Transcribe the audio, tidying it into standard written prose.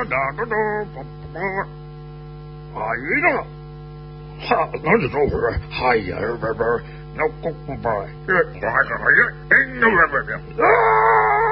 啊，一个，哈，那就走会儿，哎呀，那公公吧，那个，哎呀，